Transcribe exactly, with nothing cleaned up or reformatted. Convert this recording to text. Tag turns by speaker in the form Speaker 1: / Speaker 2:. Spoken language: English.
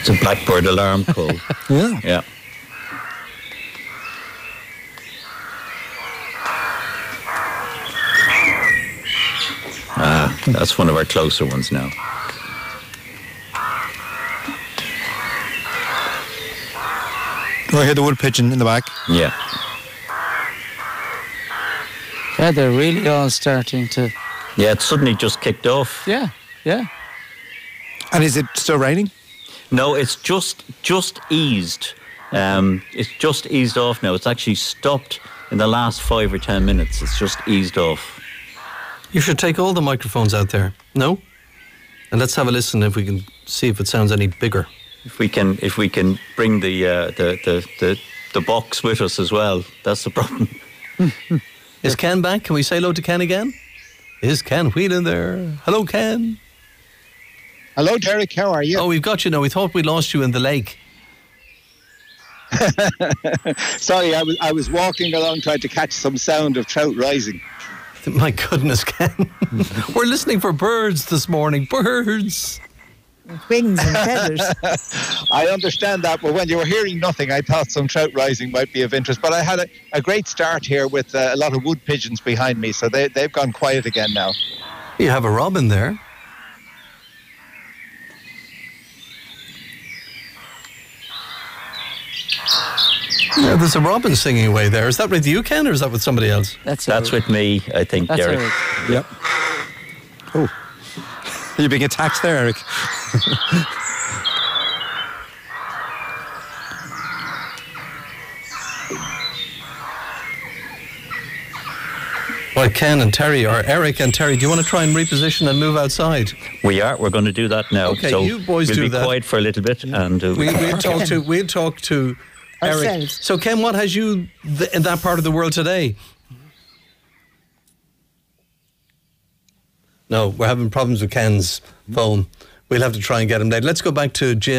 Speaker 1: a blackbird alarm call.
Speaker 2: Yeah.
Speaker 1: Yeah. Ah, that's one of our closer ones now.
Speaker 2: Do I hear the wood pigeon in the back?
Speaker 1: Yeah.
Speaker 3: Yeah, they're really all starting to...
Speaker 1: Yeah, it suddenly just kicked off.
Speaker 3: Yeah, yeah.
Speaker 2: And is it still raining?
Speaker 1: No, it's just just eased. Um, it's just eased off now. It's actually stopped in the last five or ten minutes. It's just eased off.
Speaker 4: You should take all the microphones out there. No? And let's have a listen if we can see if it sounds any bigger.
Speaker 1: If we can, if we can bring the uh, the, the the the box with us as well, that's the problem.
Speaker 4: Is Ken back? Can we say hello to Ken again? Is Ken Whelan there? Hello, Ken.
Speaker 5: Hello, Derek. How are you?
Speaker 4: Oh, we've got you now. We thought we lost you in the lake.
Speaker 5: Sorry, I was I was walking along trying to catch some sound of trout rising.
Speaker 4: My goodness, Ken. We're listening for birds this morning. Birds.
Speaker 6: Wings and feathers.
Speaker 5: I understand that, but when you were hearing nothing, I thought some trout rising might be of interest. But I had a, a great start here with uh, a lot of wood pigeons behind me, so they, they've gone quiet again now.
Speaker 4: You have a robin there. Yeah, there's a robin singing away there. Is that with you, Ken, or is that with somebody else?
Speaker 3: That's
Speaker 1: That's with me, I think,
Speaker 3: That's
Speaker 1: Derek.
Speaker 3: Eric.
Speaker 2: Yep. Oh. Are you being attacked there, Eric?
Speaker 4: Well, Ken and Terry, or Eric and Terry, do you want to try and reposition and move outside?
Speaker 1: We are. We're going to do that now.
Speaker 4: Okay,
Speaker 1: so
Speaker 4: you boys
Speaker 1: we'll
Speaker 4: do
Speaker 1: be
Speaker 4: that.
Speaker 1: quiet for a little bit, and uh,
Speaker 4: We, we'll talk to we'll talk to Eric.
Speaker 6: Ourselves.
Speaker 4: So, Ken, what has you th- in that part of the world today? No, we're having problems with Ken's phone. We'll have to try and get him later. Let's go back to Jim.